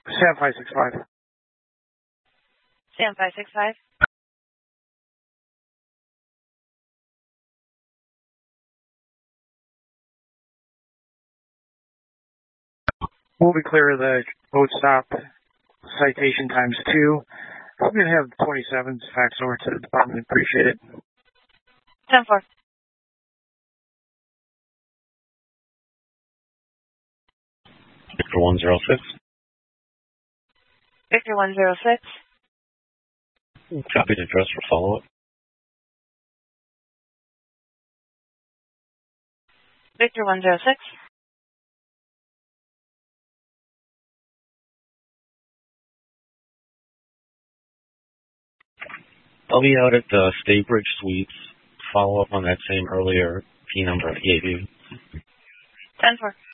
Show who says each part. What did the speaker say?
Speaker 1: Sam 565.
Speaker 2: Sam 565.
Speaker 1: We'll be clear of the boat stop citation times 2. I'm going to have 27s faxed over to the department. Appreciate it.
Speaker 2: 10-4.
Speaker 3: Victor 106.
Speaker 2: Victor 106.
Speaker 3: Copy the address for follow-up.
Speaker 2: Victor 106.
Speaker 3: I'll be out at the Staybridge Suites. Follow up on that same earlier P number I gave you.
Speaker 2: 10-4.